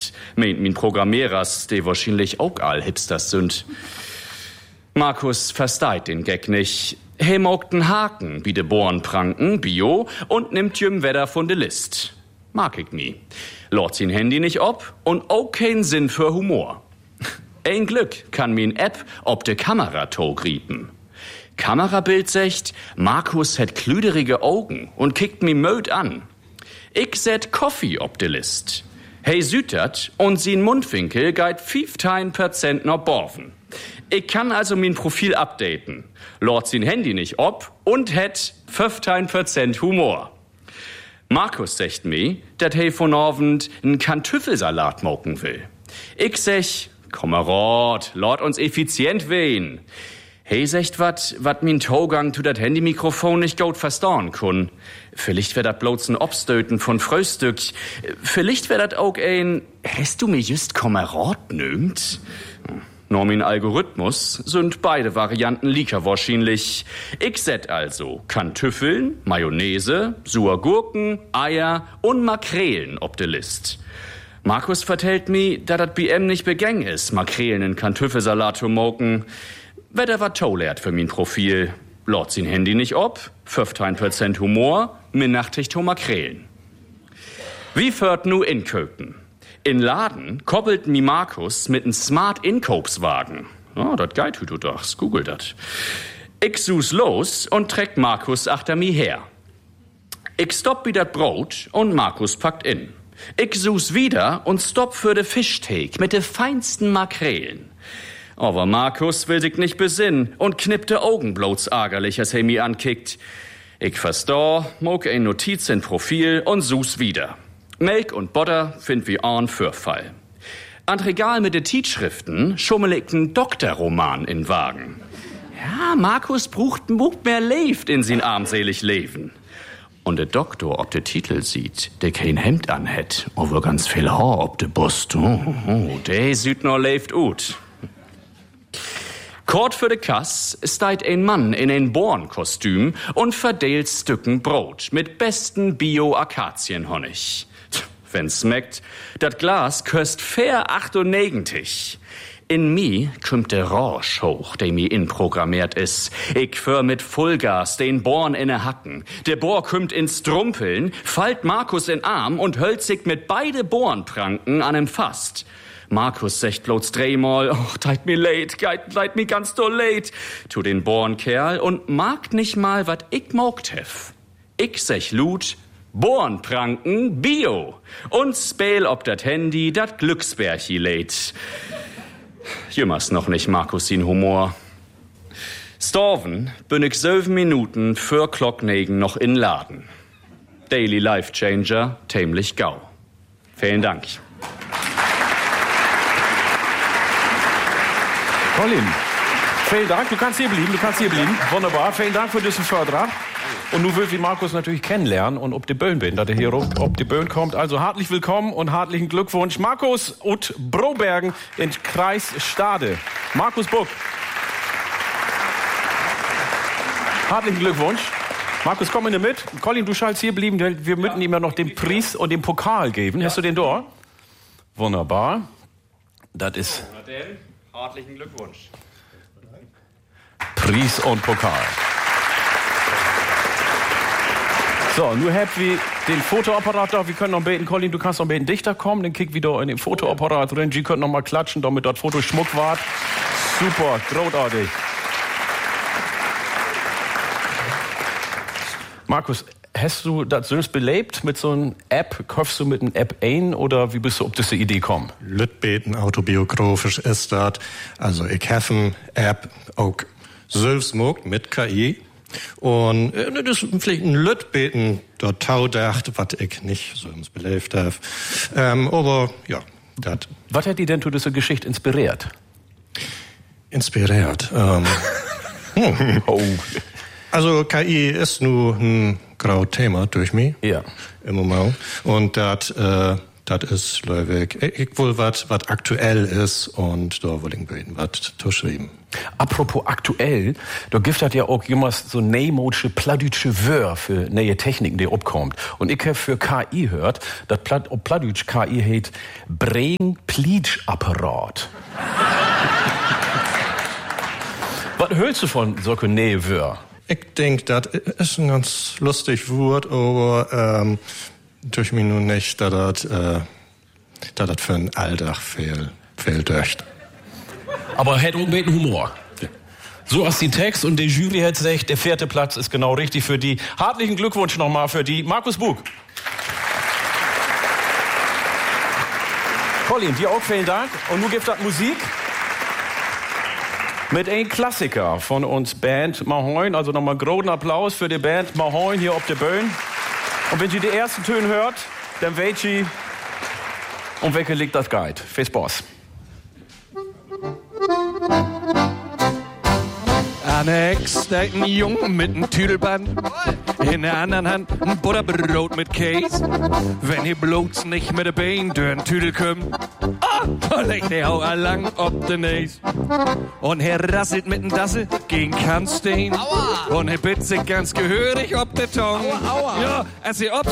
Licht. Meint min Programmierers, die wahrscheinlich auch all Hipsters sind. Markus versteht den Gag nicht. He mogt den Haken, wie de Bornpranken, Bio, und nimmt jüm Wetter von de List. Mag ich nie. Lort sein Handy nicht ob und auch kein Sinn für Humor. Ein Glück kann min App ob de Kamera griepen. Kamerabild secht, Markus hat klüderige Augen und kickt mi möd an. Ich set Coffee ob de List. Hey sütert und sin Mundwinkel geit 15% noch borven. Ich kann also mein Profil updaten. Lort sin Handy nicht ob und het 15% Humor. Markus sagt mir, dat hey von Abend n Kartoffelsalat moken will. Ich sech, Kamerad, lort uns effizient wehen. Hey sagt wat min Togang zu dat Handymikrofon nicht gut verstauen kun. Vielleicht wär dat bloß n Obstöten von Fröstück. Vielleicht wär dat auch ein, hast du mir just Kamerad nömt? Nur min Algorithmus sind beide Varianten liker wahrscheinlich. Ich set also Kartoffeln, Mayonnaise, Gurken, Eier und Makrelen ob de List. Markus vertellt mi, da dat BM nicht begäng is, Makrelen in Kartoffelsalat zu moken. Wetter wat tollert für min Profil. Lort sin Handy nicht ob, 15% Humor, minnachtig to Makrelen. Wie führt nu Inköpen? In Laden koppelt mi Markus mit n Smart-Inkopswagen. Oh, dat geit du doch, google dat. Ich sus los und trägt Markus achter mi her. Ich stopp wie dat Brot und Markus packt in. Ich sus wieder und stopp für de Fischteig mit de feinsten Makrelen. Aber Markus will sich nicht besinnen und knippt de Augen bloß ärgerlich, als er mi ankickt. Ich versteh, mog ein Notiz in Profil und sus wieder. Melk und Butter find wie an Fürfall. An Regal mit de Tietschriften schummel ich n Doktorroman in Wagen. Ja, Markus brucht mehr Leeft in sin armselig Leben. Und der Doktor ob de Titel sieht, der kein Hemd anhät, aber ganz viel Haar ob de Brust. Der sieht noch leeft ut. Kort für de Kass steigt ein Mann in ein Bornkostüm und verdeelt Stücken Brot mit besten Bio-Akazienhonig. Wenn's schmeckt, dat Glas köst fair 98. In mi kümmt der Rausch hoch, der mi inprogrammiert is. Ich für mit Vollgas den Born inne Hacken. Der Bohr kümmt ins Strumpeln, fallt Markus in Arm und hölzig mit beide Bornpranken an em Fast. Markus secht bloß dreimal, teit mi leid, leid mi ganz doll leid, tu den Bornkerl und mag nicht mal, wat ich mogt hef. Ich sech Lut, Bornpranken Bio und speel ob dat Handy dat Glücksbärchi lädt. Jümmers noch nicht Markus sin Humor. Storven bin ich 7 Minuten für Klocknegen noch in Laden. Daily Life Changer, tämlich gau. Vielen Dank. Colin, vielen Dank. Du kannst hier bleiben. Wunderbar. Vielen Dank für diesen Vortrag. Und nun will ich Markus natürlich kennenlernen und ob die Böen bin, dass er hier ob die Böen kommt. Also herzlich willkommen und herzlichen Glückwunsch. Markus und Brobergen in Kreis Stade. Markus Buck. Herzlichen Glückwunsch. Markus, komm mit. Colin, du schallst hier bleiben. Wir müssen ihm ja noch den Preis und den Pokal geben. Hast du den da? Wunderbar. Das ist... Herzlichen Glückwunsch. Preis und Pokal. So, nur habt wir den Fotoapparat da. Wir können noch beten, Colin, du kannst noch beten dichter kommen. Dann kick wieder in den Fotoapparat drin. Sie können noch mal klatschen, damit dort Foto Schmuck wart. Super, großartig. Markus, hast du das selbst belebt mit so einer App? Kaufst du mit einer App ein oder wie bist du auf diese Idee gekommen? Lütbeten, autobiografisch ist das. Also ich habe eine App auch selbst gemacht mit KI. Und das ist vielleicht ein Lütbeten dort taudacht, was ich nicht sonst belebt habe. Aber ja, das. Was hat die denn zu dieser Geschichte inspiriert? Inspiriert? Oh. Also KI ist nur ein graues Thema durch mich. Ja. Im Moment. Und das das ist, Löwig, ich will was aktuell ist und da will ich beten, was zu schreiben. Apropos aktuell, da gibt es ja auch jemals so neumodische plattdeutsche Wörter für neue Techniken, die aufkommt. Und ich habe für KI hört, dass plattdeutsch KI heißt Brain-Pleach-Apparat. Was hältst du von solchen neuen Wörtern? Ich denke, das ist ein ganz lustig Wort, aber durch mich nun nicht, dass das für einen Alltag viel döcht. Aber hätte auch ein bisschen Humor. Ja. So als die Text und die Jury hat gesagt, der 4. Platz ist genau richtig für die. Herzlichen Glückwunsch nochmal für die. Markus Bug. Colin, dir auch vielen Dank. Und nun gibt es Musik mit einem Klassiker von uns Band Mahoin. Also nochmal großen Applaus für die Band Mahoin hier auf der Bühne. Und wenn Sie die ersten Töne hört, dann weht Sie, um welche liegt das Guide. Viel Spaß. An der Ex steigt ein Junge mit einem Tüdelband. In der anderen Hand ein Butterbrot mit Käse. Wenn ihr bloß nicht mit der Bein durch den Tüdel kommt, da legt er auch allang ob den Näs. Und er rasselt mit dem Dassel gegen Kannstein. Und er bitzt sich ganz gehörig ob der Tong. Ja, als er